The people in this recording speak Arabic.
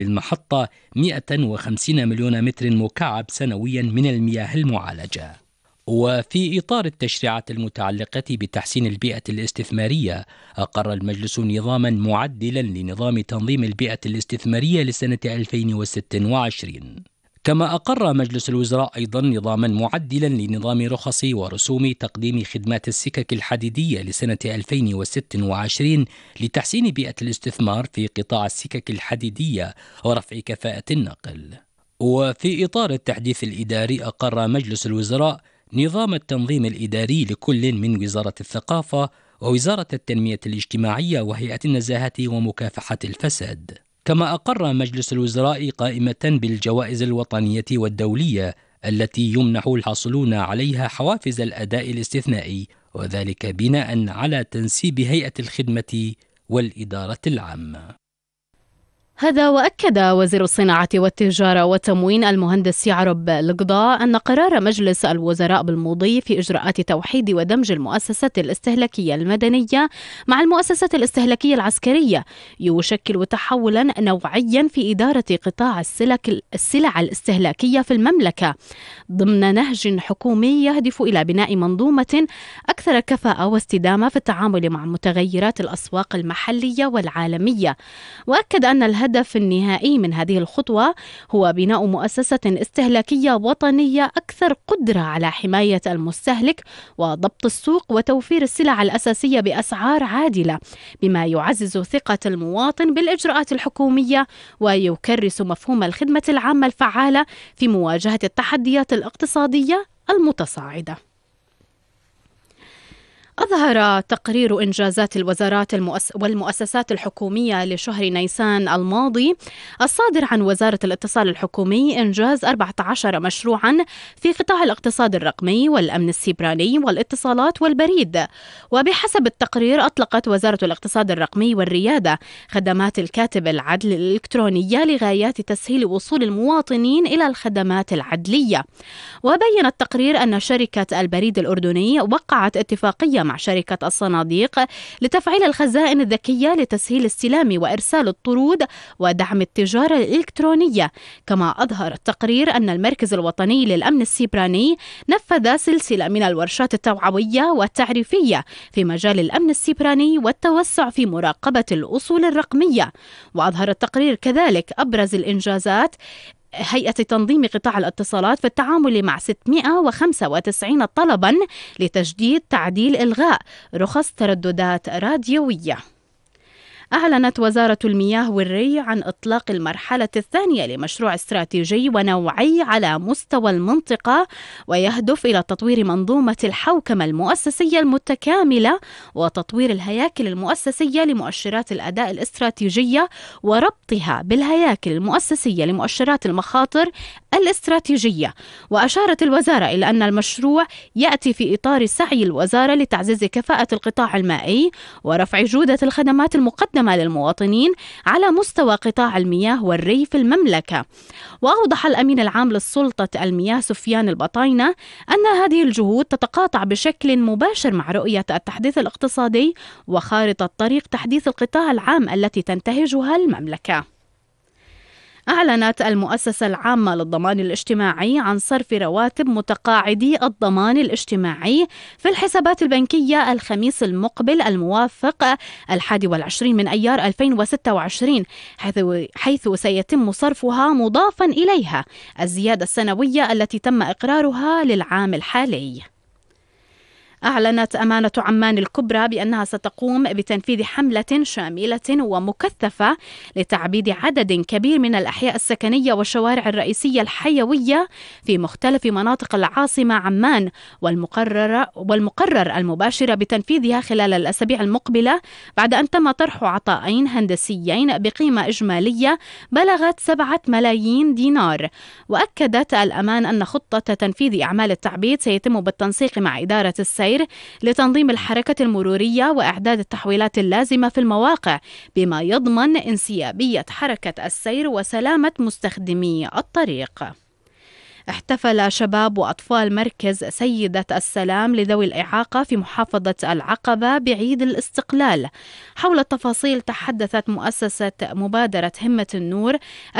المحطة 150 مليون متر مكعب سنويا من المياه المعالجة. وفي إطار التشريعات المتعلقة بتحسين البيئة الاستثمارية، أقر المجلس نظاما معدلا لنظام تنظيم البيئة الاستثمارية لسنة 2026. كما أقر مجلس الوزراء أيضا نظاما معدلا لنظام رخص ورسوم تقديم خدمات السكك الحديدية لسنة 2026 لتحسين بيئة الاستثمار في قطاع السكك الحديدية ورفع كفاءة النقل. وفي إطار التحديث الإداري، أقر مجلس الوزراء نظام التنظيم الإداري لكل من وزارة الثقافة ووزارة التنمية الاجتماعية وهيئة النزاهة ومكافحة الفساد. كما أقر مجلس الوزراء قائمة بالجوائز الوطنية والدولية التي يمنح الحاصلون عليها حوافز الأداء الاستثنائي، وذلك بناء على تنسيب هيئة الخدمة والإدارة العامة. هذا وأكد وزير الصناعة والتجارة والتموين المهندس يعرب القضاء أن قرار مجلس الوزراء بالمضي في إجراءات توحيد ودمج المؤسسات الاستهلاكية المدنية مع المؤسسات الاستهلاكية العسكرية يشكل تحولا نوعيا في إدارة قطاع السلع الاستهلاكية في المملكة ضمن نهج حكومي يهدف إلى بناء منظومة أكثر كفاءة واستدامة في التعامل مع متغيرات الأسواق المحلية والعالمية. وأكد أن الهدف النهائي من هذه الخطوة هو بناء مؤسسة استهلاكية وطنية أكثر قدرة على حماية المستهلك وضبط السوق وتوفير السلع الأساسية بأسعار عادلة، بما يعزز ثقة المواطن بالإجراءات الحكومية ويكرس مفهوم الخدمة العامة الفعالة في مواجهة التحديات الاقتصادية المتصاعدة. أظهر تقرير إنجازات الوزارات والمؤسسات الحكومية لشهر نيسان الماضي الصادر عن وزارة الاتصال الحكومي إنجاز 14 مشروعا في قطاع الاقتصاد الرقمي والأمن السيبراني والاتصالات والبريد. وبحسب التقرير، أطلقت وزارة الاقتصاد الرقمي والريادة خدمات الكاتب العدل الإلكترونية لغايات تسهيل وصول المواطنين إلى الخدمات العدلية. وبين التقرير أن شركة البريد الأردني وقعت اتفاقية مع شركة الصناديق لتفعيل الخزائن الذكية لتسهيل استلام وإرسال الطرود ودعم التجارة الإلكترونية. كما أظهر التقرير أن المركز الوطني للأمن السيبراني نفذ سلسلة من الورشات التوعوية والتعريفية في مجال الأمن السيبراني والتوسع في مراقبة الأصول الرقمية. وأظهر التقرير كذلك أبرز الإنجازات هيئة تنظيم قطاع الاتصالات في التعامل مع 695 طلبا لتجديد تعديل إلغاء رخص ترددات راديوية. أعلنت وزارة المياه والري عن إطلاق المرحلة الثانية لمشروع استراتيجي ونوعي على مستوى المنطقة، ويهدف إلى تطوير منظومة الحوكمة المؤسسية المتكاملة وتطوير الهياكل المؤسسية لمؤشرات الأداء الاستراتيجية وربطها بالهياكل المؤسسية لمؤشرات المخاطر الاستراتيجية. وأشارت الوزارة إلى أن المشروع يأتي في إطار سعي الوزارة لتعزيز كفاءة القطاع المائي ورفع جودة الخدمات المقدمة للمواطنين على مستوى قطاع المياه والري في المملكة. وأوضح الأمين العام للسلطة المياه سفيان البطاينة أن هذه الجهود تتقاطع بشكل مباشر مع رؤية التحديث الاقتصادي وخارطة طريق تحديث القطاع العام التي تنتهجها المملكة. أعلنت المؤسسة العامة للضمان الاجتماعي عن صرف رواتب متقاعدي الضمان الاجتماعي في الحسابات البنكية الخميس المقبل الموافق 21 من أيار 2026، حيث سيتم صرفها مضافا إليها الزيادة السنوية التي تم إقرارها للعام الحالي. أعلنت أمانة عمان الكبرى بأنها ستقوم بتنفيذ حملة شاملة ومكثفة لتعبيد عدد كبير من الأحياء السكنية والشوارع الرئيسية الحيوية في مختلف مناطق العاصمة عمان، والمقرر المباشرة بتنفيذها خلال الأسابيع المقبلة، بعد أن تم طرح عطائين هندسيين بقيمة إجمالية بلغت 7 ملايين دينار. وأكدت الأمان أن خطة تنفيذ أعمال التعبيد سيتم بالتنسيق مع إدارة السير لتنظيم الحركة المرورية وإعداد التحويلات اللازمة في المواقع، بما يضمن انسيابية حركة السير وسلامة مستخدمي الطريق. احتفل شباب وأطفال مركز سيدة السلام لذوي الإعاقة في محافظة العقبة بعيد الاستقلال. حول التفاصيل تحدثت مؤسسة مبادرة همة النور